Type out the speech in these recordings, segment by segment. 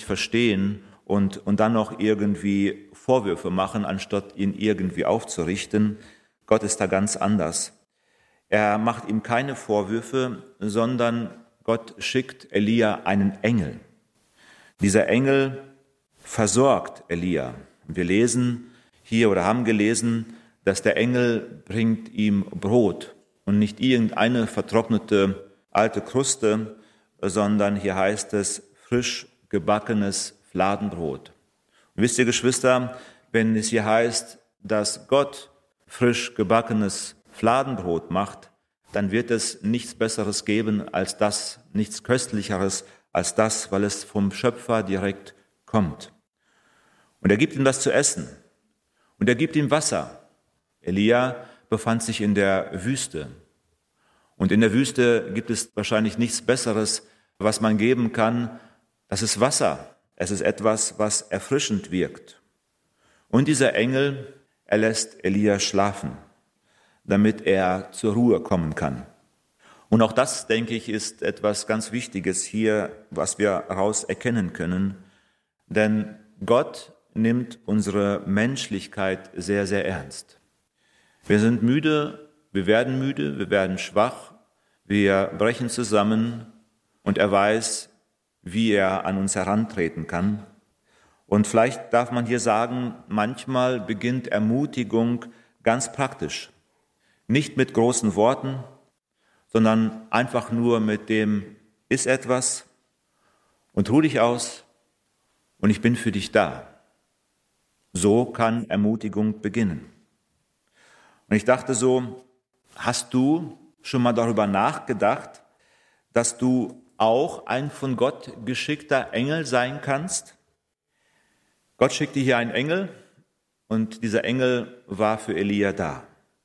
verstehen und dann noch irgendwie Vorwürfe machen, anstatt ihn irgendwie aufzurichten. Gott ist da ganz anders. Er macht ihm keine Vorwürfe, sondern Gott schickt Elia einen Engel. Dieser Engel versorgt Elia. Und wir lesen hier oder haben gelesen, dass der Engel bringt ihm Brot und nicht irgendeine vertrocknete alte Kruste, sondern hier heißt es frisch gebackenes Fladenbrot. Und wisst ihr, Geschwister, wenn es hier heißt, dass Gott frisch gebackenes Fladenbrot macht, dann wird es nichts Besseres geben als das, nichts Köstlicheres als das, weil es vom Schöpfer direkt kommt. Und er gibt ihm was zu essen und er gibt ihm Wasser. Elia befand sich in der Wüste. Und in der Wüste gibt es wahrscheinlich nichts Besseres, was man geben kann. Das ist Wasser. Es ist etwas, was erfrischend wirkt. Und dieser Engel, er lässt Elia schlafen, damit er zur Ruhe kommen kann. Und auch das, denke ich, ist etwas ganz Wichtiges hier, was wir daraus erkennen können. Denn Gott nimmt unsere Menschlichkeit sehr, sehr ernst. Wir sind müde, wir werden schwach, wir brechen zusammen und er weiß, wie er an uns herantreten kann. Und vielleicht darf man hier sagen, manchmal beginnt Ermutigung ganz praktisch. Nicht mit großen Worten, sondern einfach nur mit dem, ist etwas und ruh dich aus und ich bin für dich da. So kann Ermutigung beginnen. Und ich dachte so, hast du schon mal darüber nachgedacht, dass du auch ein von Gott geschickter Engel sein kannst? Gott schickte hier einen Engel und dieser Engel war für Elia da.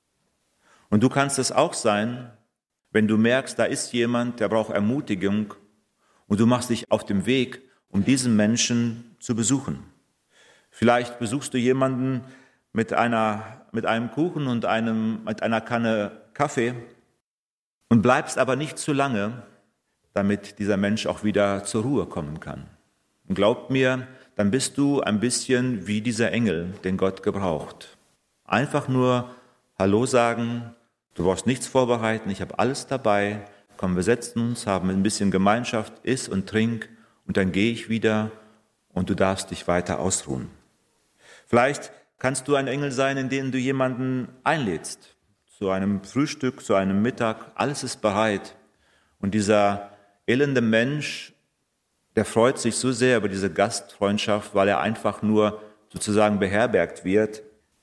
Und du kannst es auch sein, wenn du merkst, da ist jemand, der braucht Ermutigung und du machst dich auf den Weg, um diesen Menschen zu besuchen. Vielleicht besuchst du jemanden mit einem Kuchen und mit einer Kanne Kaffee und bleibst aber nicht zu lange, damit dieser Mensch auch wieder zur Ruhe kommen kann. Und glaubt mir, dann bist du ein bisschen wie dieser Engel, den Gott gebraucht. Einfach nur Hallo sagen, du brauchst nichts vorbereiten, ich habe alles dabei, komm, wir setzen uns, haben ein bisschen Gemeinschaft, iss und trink und dann gehe ich wieder und du darfst dich weiter ausruhen. Vielleicht kannst du ein Engel sein, in dem du jemanden einlädst, zu einem Frühstück, zu einem Mittag, alles ist bereit. Und dieser elende Mensch, der freut sich so sehr über diese Gastfreundschaft, weil er einfach nur sozusagen beherbergt wird.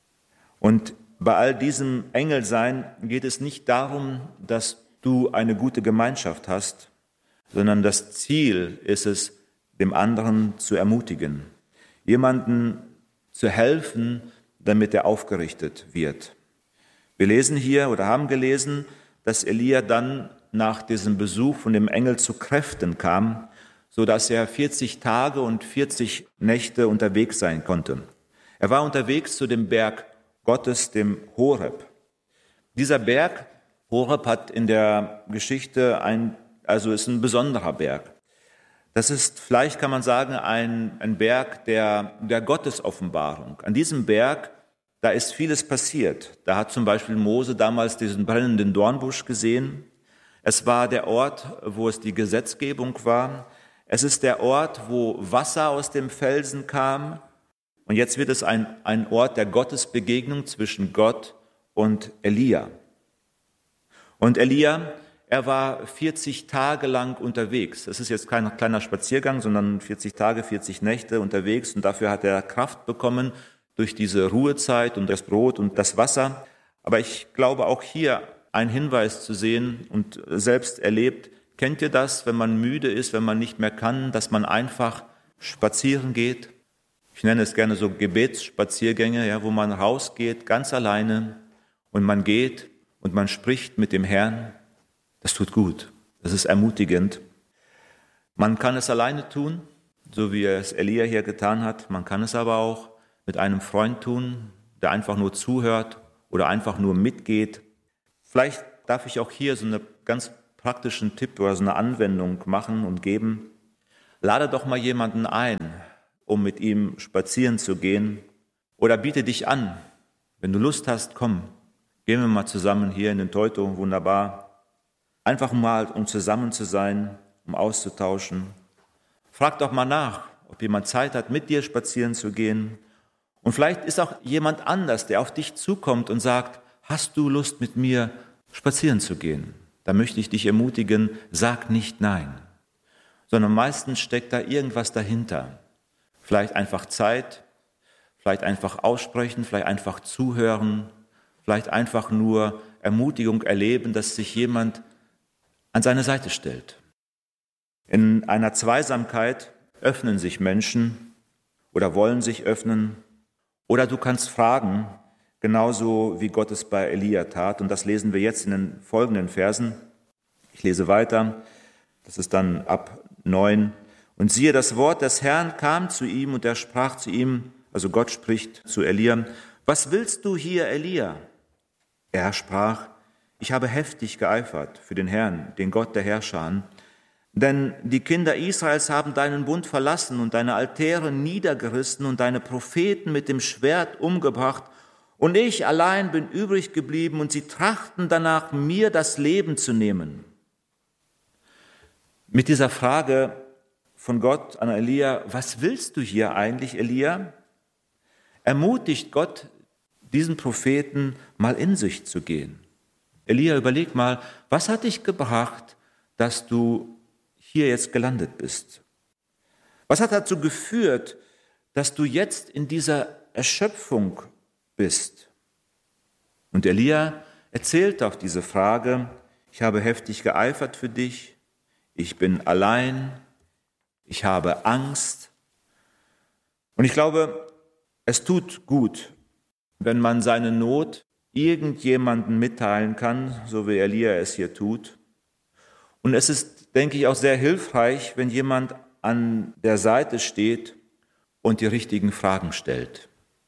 Und bei all diesem Engelsein geht es nicht darum, dass du eine gute Gemeinschaft hast, sondern das Ziel ist es, dem anderen zu ermutigen, jemanden zu helfen, damit er aufgerichtet wird. Wir lesen hier oder haben gelesen, dass Elia dann nach diesem Besuch von dem Engel zu Kräften kam, so dass er 40 Tage und 40 Nächte unterwegs sein konnte. Er war unterwegs zu dem Berg Gottes, dem Horeb. Dieser Berg, Horeb, hat in der Geschichte ist ein besonderer Berg. Das ist, vielleicht kann man sagen, ein Berg der Gottesoffenbarung. An diesem Berg, da ist vieles passiert. Da hat zum Beispiel Mose damals diesen brennenden Dornbusch gesehen. Es war der Ort, wo es die Gesetzgebung war. Es ist der Ort, wo Wasser aus dem Felsen kam. Und jetzt wird es ein Ort der Gottesbegegnung zwischen Gott und Elia. Und Elia, er war 40 Tage lang unterwegs. Es ist jetzt kein kleiner Spaziergang, sondern 40 Tage, 40 Nächte unterwegs. Und dafür hat er Kraft bekommen durch diese Ruhezeit und das Brot und das Wasser. Aber ich glaube auch hier einen Hinweis zu sehen und selbst erlebt. Kennt ihr das, wenn man müde ist, wenn man nicht mehr kann, dass man einfach spazieren geht? Ich nenne es gerne so Gebetsspaziergänge, ja, wo man rausgeht, ganz alleine und man geht und man spricht mit dem Herrn. Das tut gut, das ist ermutigend. Man kann es alleine tun, so wie es Elia hier getan hat. Man kann es aber auch mit einem Freund tun, der einfach nur zuhört oder einfach nur mitgeht. Vielleicht darf ich auch hier so einen ganz praktischen Tipp oder so eine Anwendung machen und geben. lade doch mal jemanden ein, um mit ihm spazieren zu gehen, oder biete dich an. Wenn du Lust hast, komm, gehen wir mal zusammen hier in den Teuto, wunderbar. Einfach mal, um zusammen zu sein, um auszutauschen. Frag doch mal nach, ob jemand Zeit hat, mit dir spazieren zu gehen. Und vielleicht ist auch jemand anders, der auf dich zukommt und sagt, hast du Lust, mit mir spazieren zu gehen? Da möchte ich dich ermutigen, sag nicht nein. Sondern meistens steckt da irgendwas dahinter. Vielleicht einfach Zeit, vielleicht einfach aussprechen, vielleicht einfach zuhören, vielleicht einfach nur Ermutigung erleben, dass sich jemand an seine Seite stellt. In einer Zweisamkeit öffnen sich Menschen oder wollen sich öffnen. Oder du kannst fragen, genauso wie Gott es bei Elia tat. Und das lesen wir jetzt in den folgenden Versen. Ich lese weiter, das ist dann ab 9. Und siehe, das Wort des Herrn kam zu ihm und er sprach zu ihm, also Gott spricht zu Elia, was willst du hier, Elia? Er sprach, ich habe heftig geeifert für den Herrn, den Gott der Herrscher. Denn die Kinder Israels haben deinen Bund verlassen und deine Altäre niedergerissen und deine Propheten mit dem Schwert umgebracht. Und ich allein bin übrig geblieben und sie trachten danach, mir das Leben zu nehmen. Mit dieser Frage von Gott an Elia, was willst du hier eigentlich, Elia? Ermutigt Gott, diesen Propheten mal in sich zu gehen. Elia, überleg mal, was hat dich gebracht, dass du hier jetzt gelandet bist? Was hat dazu geführt, dass du jetzt in dieser Erschöpfung bist? Und Elia erzählt auf diese Frage, ich habe heftig geeifert für dich, ich bin allein, ich habe Angst. Und ich glaube, es tut gut, wenn man seine Not irgendjemandem mitteilen kann, so wie Elia es hier tut. Und es ist, denke ich, auch sehr hilfreich, wenn jemand an der Seite steht und die richtigen Fragen stellt.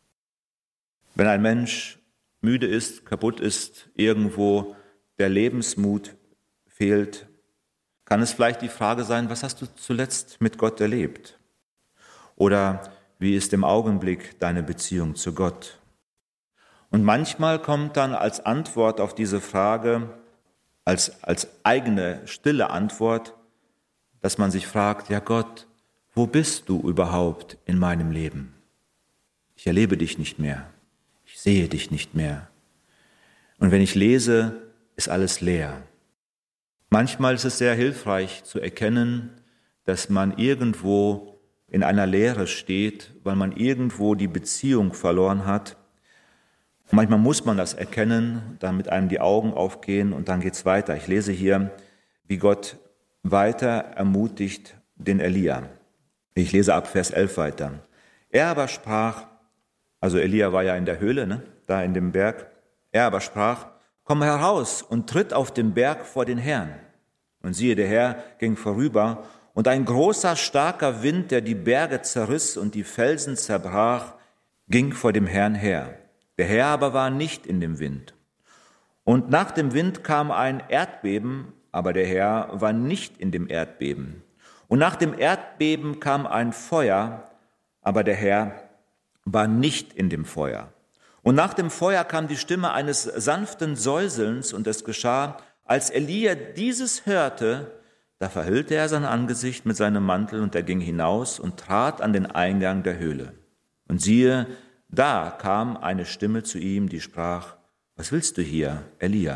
Wenn ein Mensch müde ist, kaputt ist, irgendwo der Lebensmut fehlt, kann es vielleicht die Frage sein, was hast du zuletzt mit Gott erlebt? Oder wie ist im Augenblick deine Beziehung zu Gott? Und manchmal kommt dann als Antwort auf diese Frage, als eigene stille Antwort, dass man sich fragt, ja Gott, wo bist du überhaupt in meinem Leben? Ich erlebe dich nicht mehr, ich sehe dich nicht mehr. Und wenn ich lese, ist alles leer. Manchmal ist es sehr hilfreich zu erkennen, dass man irgendwo in einer Leere steht, weil man irgendwo die Beziehung verloren hat. Und manchmal muss man das erkennen, damit einem die Augen aufgehen und dann geht's weiter. Ich lese hier, wie Gott weiter ermutigt den Elia. Ich lese ab Vers 11 weiter. Er aber sprach, also Elia war ja in der Höhle, da in dem Berg. Er aber sprach, komm heraus und tritt auf den Berg vor den Herrn. Und siehe, der Herr ging vorüber, und ein großer, starker Wind, der die Berge zerriss und die Felsen zerbrach, ging vor dem Herrn her. Der Herr aber war nicht in dem Wind. Und nach dem Wind kam ein Erdbeben, aber der Herr war nicht in dem Erdbeben. Und nach dem Erdbeben kam ein Feuer, aber der Herr war nicht in dem Feuer. Und nach dem Feuer kam die Stimme eines sanften Säuselns, und es geschah, als Elia dieses hörte, da verhüllte er sein Angesicht mit seinem Mantel, und er ging hinaus und trat an den Eingang der Höhle. Und siehe, da kam eine Stimme zu ihm, die sprach, was willst du hier, Elia?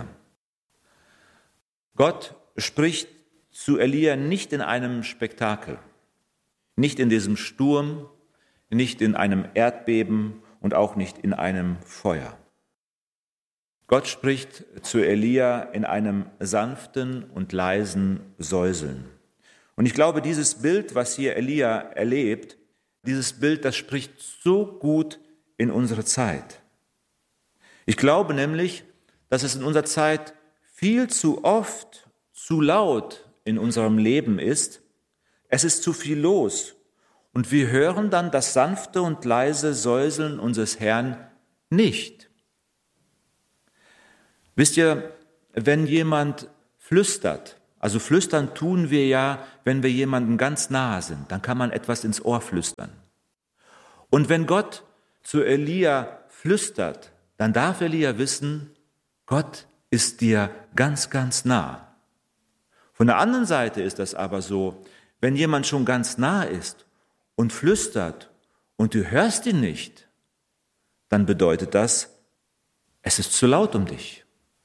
Gott spricht zu Elia nicht in einem Spektakel, nicht in diesem Sturm, nicht in einem Erdbeben und auch nicht in einem Feuer. Gott spricht zu Elia in einem sanften und leisen Säuseln. Und ich glaube, dieses Bild, was hier Elia erlebt, dieses Bild, das spricht so gut in unsere Zeit. Ich glaube nämlich, dass es in unserer Zeit viel zu oft zu laut in unserem Leben ist. Es ist zu viel los. Und wir hören dann das sanfte und leise Säuseln unseres Herrn nicht. Wisst ihr, wenn jemand flüstert, Also flüstern tun wir ja, wenn wir jemandem ganz nahe sind. Dann kann man etwas ins Ohr flüstern. Und wenn Gott zu Elia flüstert, dann darf Elia wissen, Gott ist dir ganz, ganz nah. Von der anderen Seite ist das aber so, wenn jemand schon ganz nah ist und flüstert und du hörst ihn nicht, dann bedeutet das, es ist zu laut um dich.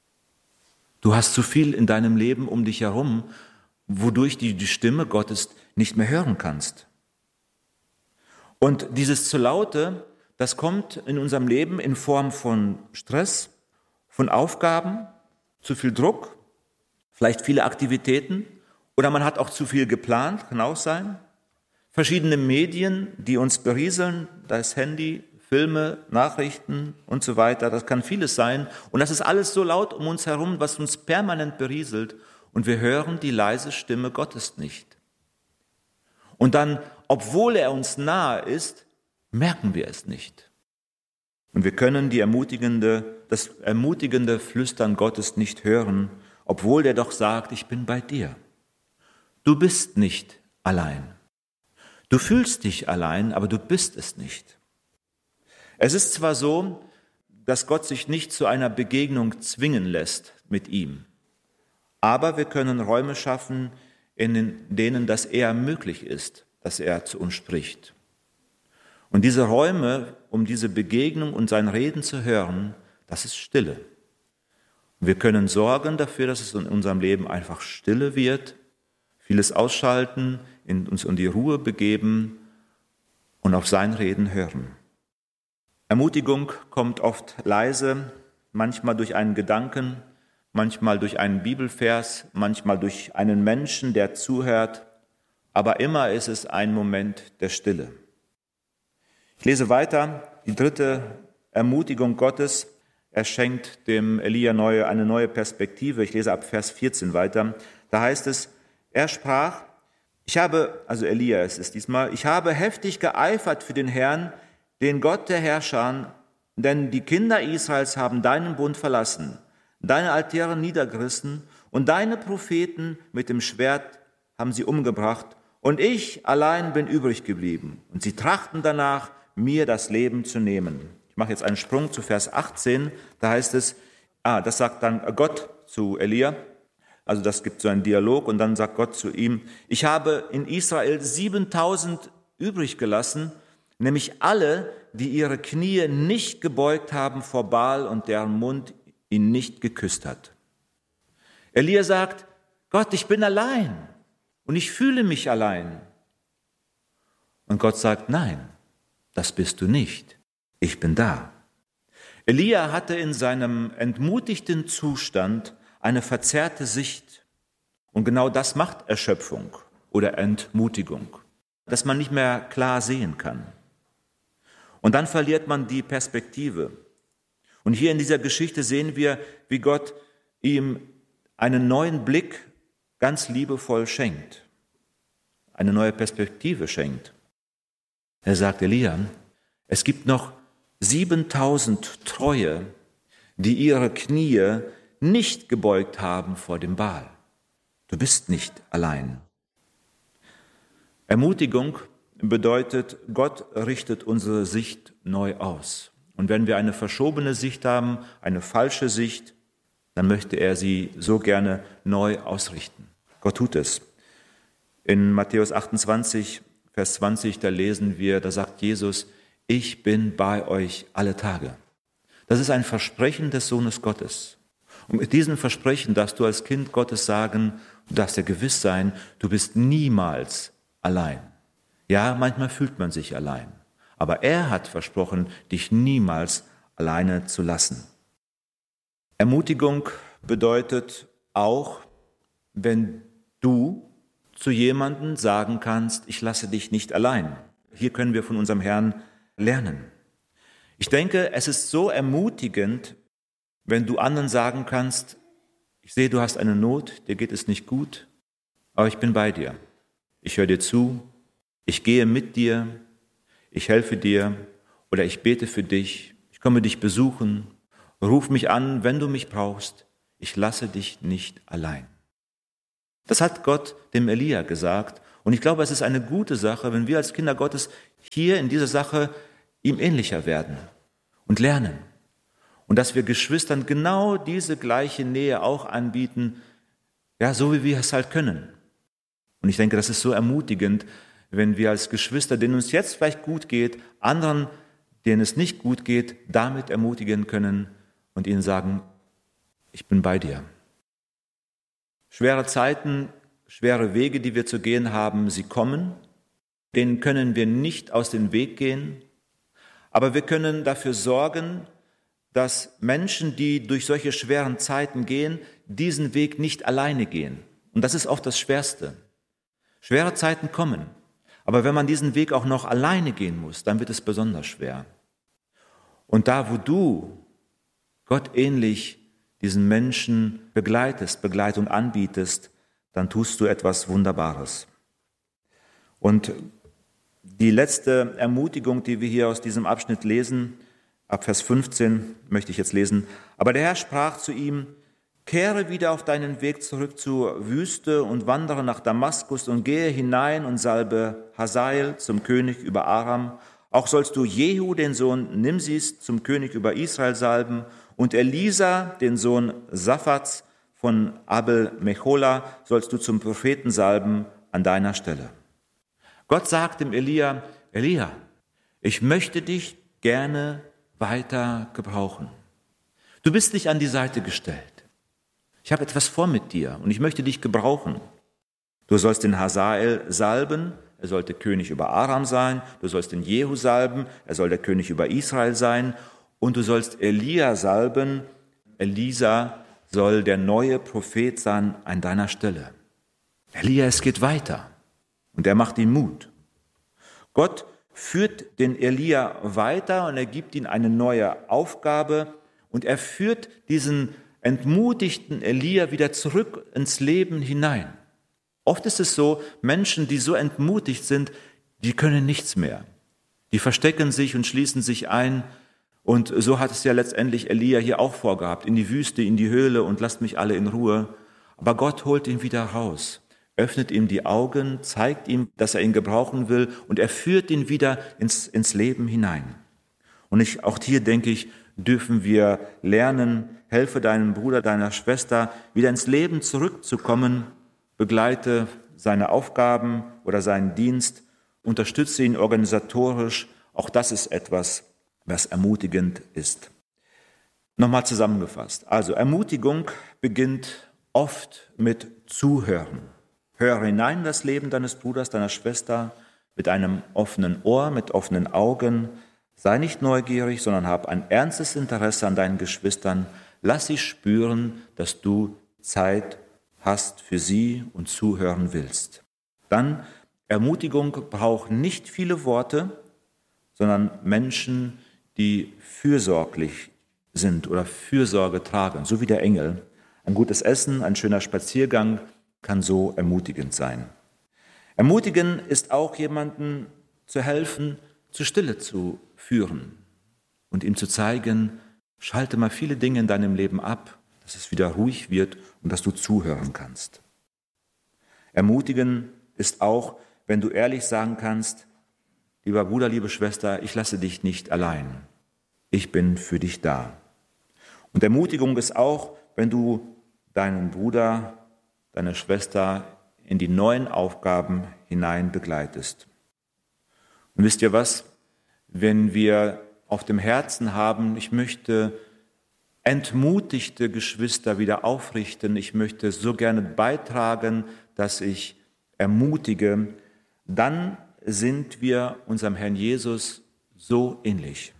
Du hast zu viel in deinem Leben um dich herum, wodurch du die Stimme Gottes nicht mehr hören kannst. Und dieses zu laute, das kommt in unserem Leben in Form von Stress, von Aufgaben, zu viel Druck, vielleicht viele Aktivitäten oder man hat auch zu viel geplant, kann auch sein. Verschiedene Medien, die uns berieseln, das Handy, Filme, Nachrichten und so weiter, das kann vieles sein. Und das ist alles so laut um uns herum, was uns permanent berieselt und wir hören die leise Stimme Gottes nicht. Und dann, obwohl er uns nahe ist, merken wir es nicht. Und wir können das ermutigende Flüstern Gottes nicht hören, obwohl der doch sagt, ich bin bei dir. Du bist nicht allein. Du fühlst dich allein, aber du bist es nicht. Es ist zwar so, dass Gott sich nicht zu einer Begegnung zwingen lässt mit ihm, aber wir können Räume schaffen, in denen das eher möglich ist, dass er zu uns spricht. Und diese Räume, um diese Begegnung und sein Reden zu hören, das ist Stille. Wir können sorgen dafür, dass es in unserem Leben einfach Stille wird, vieles ausschalten, uns in die Ruhe begeben und auf sein Reden hören. Ermutigung kommt oft leise, manchmal durch einen Gedanken, manchmal durch einen Bibelvers, manchmal durch einen Menschen, der zuhört, aber immer ist es ein Moment der Stille. Ich lese weiter, die dritte Ermutigung Gottes. Er schenkt dem Elia eine neue Perspektive. Ich lese ab Vers 14 weiter. Da heißt es, er sprach, ich habe heftig geeifert für den Herrn, den Gott der Herrscher, denn die Kinder Israels haben deinen Bund verlassen, deine Altäre niedergerissen und deine Propheten mit dem Schwert haben sie umgebracht und ich allein bin übrig geblieben. Und sie trachten danach, mir das Leben zu nehmen. Ich mache jetzt einen Sprung zu Vers 18, da heißt es, das sagt dann Gott zu Elia, also das gibt so einen Dialog und dann sagt Gott zu ihm, ich habe in Israel 7000 übrig gelassen, nämlich alle, die ihre Knie nicht gebeugt haben vor Baal und deren Mund ihn nicht geküsst hat. Elia sagt, Gott, ich bin allein und ich fühle mich allein. Und Gott sagt, nein, das bist du nicht. Ich bin da. Elia hatte in seinem entmutigten Zustand eine verzerrte Sicht. Und genau das macht Erschöpfung oder Entmutigung, dass man nicht mehr klar sehen kann. Und dann verliert man die Perspektive. Und hier in dieser Geschichte sehen wir, wie Gott ihm einen neuen Blick ganz liebevoll schenkt, eine neue Perspektive schenkt. Er sagt, Elia, es gibt noch 7000 Treue, die ihre Knie nicht gebeugt haben vor dem Baal. Du bist nicht allein. Ermutigung bedeutet, Gott richtet unsere Sicht neu aus. Und wenn wir eine verschobene Sicht haben, eine falsche Sicht, dann möchte er sie so gerne neu ausrichten. Gott tut es. In Matthäus 28, Vers 20, da lesen wir, da sagt Jesus, ich bin bei euch alle Tage. Das ist ein Versprechen des Sohnes Gottes. Und mit diesem Versprechen darfst du als Kind Gottes sagen, du darfst dir gewiss sein, du bist niemals allein. Ja, manchmal fühlt man sich allein, aber er hat versprochen, dich niemals alleine zu lassen. Ermutigung bedeutet auch, wenn du zu jemandem sagen kannst, ich lasse dich nicht allein. Hier können wir von unserem Herrn lernen. Ich denke, es ist so ermutigend, wenn du anderen sagen kannst, ich sehe, du hast eine Not, dir geht es nicht gut, aber ich bin bei dir. Ich höre dir zu, ich gehe mit dir, ich helfe dir oder ich bete für dich, ich komme dich besuchen, ruf mich an, wenn du mich brauchst, ich lasse dich nicht allein. Das hat Gott dem Elia gesagt. Und ich glaube, es ist eine gute Sache, wenn wir als Kinder Gottes hier in dieser Sache ihm ähnlicher werden und lernen. Und dass wir Geschwistern genau diese gleiche Nähe auch anbieten, ja, so wie wir es halt können. Und ich denke, das ist so ermutigend, wenn wir als Geschwister, denen uns jetzt vielleicht gut geht, anderen, denen es nicht gut geht, damit ermutigen können und ihnen sagen, ich bin bei dir. Schwere Zeiten, schwere Wege, die wir zu gehen haben, sie kommen. Denen können wir nicht aus dem Weg gehen. Aber wir können dafür sorgen, dass Menschen, die durch solche schweren Zeiten gehen, diesen Weg nicht alleine gehen. Und das ist oft das Schwerste. Schwere Zeiten kommen. Aber wenn man diesen Weg auch noch alleine gehen muss, dann wird es besonders schwer. Und da, wo du Gott ähnlich diesen Menschen begleitest, Begleitung anbietest, dann tust du etwas Wunderbares. Und die letzte Ermutigung, die wir hier aus diesem Abschnitt lesen, ab Vers 15 möchte ich jetzt lesen. Aber der Herr sprach zu ihm, kehre wieder auf deinen Weg zurück zur Wüste und wandere nach Damaskus und gehe hinein und salbe Hazael zum König über Aram. Auch sollst du Jehu, den Sohn Nimsis, zum König über Israel salben und Elisa, den Sohn Saphats von Abel-Mechola, sollst du zum Propheten salben an deiner Stelle. Gott sagt dem Elia, Elia, ich möchte dich gerne weiter gebrauchen. Du bist nicht an die Seite gestellt. Ich habe etwas vor mit dir und ich möchte dich gebrauchen. Du sollst den Hazael salben, er sollte König über Aram sein. Du sollst den Jehu salben, er soll der König über Israel sein. Und du sollst Elia salben, Elisa soll der neue Prophet sein an deiner Stelle. Elia, es geht weiter und er macht ihm Mut. Gott führt den Elia weiter und er gibt ihm eine neue Aufgabe und er führt diesen entmutigten Elia wieder zurück ins Leben hinein. Oft ist es so, Menschen, die so entmutigt sind, die können nichts mehr. Die verstecken sich und schließen sich ein. Und so hat es ja letztendlich Elia hier auch vorgehabt, in die Wüste, in die Höhle und lasst mich alle in Ruhe. Aber Gott holt ihn wieder raus, öffnet ihm die Augen, zeigt ihm, dass er ihn gebrauchen will und er führt ihn wieder ins Leben hinein. Und auch hier denke ich, dürfen wir lernen, helfe deinem Bruder, deiner Schwester, wieder ins Leben zurückzukommen, begleite seine Aufgaben oder seinen Dienst, unterstütze ihn organisatorisch. Auch das ist etwas, was ermutigend ist. Nochmal zusammengefasst. Also Ermutigung beginnt oft mit Zuhören. Höre hinein in das Leben deines Bruders, deiner Schwester mit einem offenen Ohr, mit offenen Augen. Sei nicht neugierig, sondern hab ein ernstes Interesse an deinen Geschwistern. Lass sie spüren, dass du Zeit hast für sie und zuhören willst. Dann, Ermutigung braucht nicht viele Worte, sondern Menschen, die fürsorglich sind oder Fürsorge tragen, so wie der Engel. Ein gutes Essen, ein schöner Spaziergang kann so ermutigend sein. Ermutigen ist auch jemandem zu helfen, zur Stille zu führen und ihm zu zeigen, schalte mal viele Dinge in deinem Leben ab, dass es wieder ruhig wird und dass du zuhören kannst. Ermutigen ist auch, wenn du ehrlich sagen kannst, lieber Bruder, liebe Schwester, ich lasse dich nicht allein. Ich bin für dich da. Und Ermutigung ist auch, wenn du deinen Bruder, deine Schwester in die neuen Aufgaben hinein begleitest. Und wisst ihr was? Wenn wir auf dem Herzen haben, ich möchte entmutigte Geschwister wieder aufrichten, ich möchte so gerne beitragen, dass ich ermutige, dann sind wir unserem Herrn Jesus so ähnlich.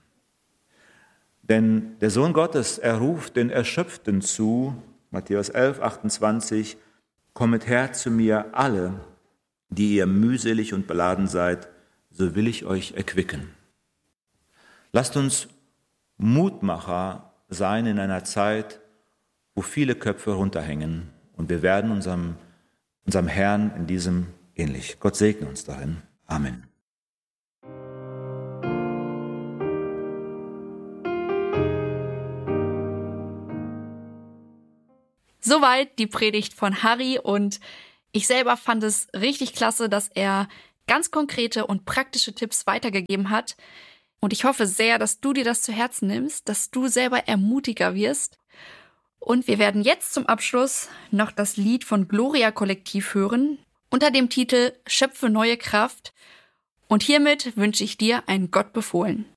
Denn der Sohn Gottes, er ruft den Erschöpften zu, Matthäus 11, 28, kommet her zu mir alle, die ihr mühselig und beladen seid, so will ich euch erquicken. Lasst uns Mutmacher sein in einer Zeit, wo viele Köpfe runterhängen und wir werden unserem Herrn in diesem ähnlich. Gott segne uns darin. Amen. Soweit die Predigt von Harry und Ich selber fand es richtig klasse, dass er ganz konkrete und praktische Tipps weitergegeben hat. Und ich hoffe sehr, dass du dir das zu Herzen nimmst, dass du selber ermutiger wirst. Und wir werden jetzt zum Abschluss noch das Lied von Gloria Kollektiv hören, unter dem Titel Schöpfe neue Kraft. Und hiermit wünsche ich dir ein Gott befohlen.